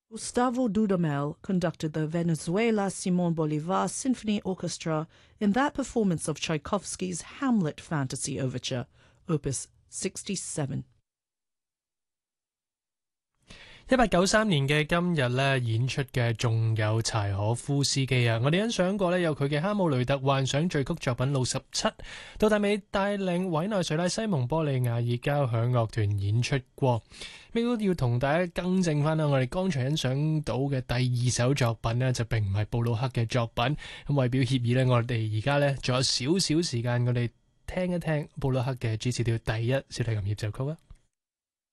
Gustavo Dudamel conducted the Venezuela Simon Bolivar Symphony Orchestra in that performance of Tchaikovsky's Hamlet Fantasy Overture, Opus 67. 1893年嘅今日咧，演出嘅仲有柴可夫斯基啊！我哋欣賞過咧有佢嘅《哈姆雷特幻想序曲》作品67，杜達美帶領委內瑞拉西蒙波利亞爾交響樂團演出過。亦都要同大家更正翻啦，我哋剛才欣賞到嘅第2首作品呢，就並唔係布魯克嘅作品。咁為表協議呢，我哋而家呢，仲有少少時間，我哋聽一聽布魯克嘅 G 小調第1小提琴協奏曲啊！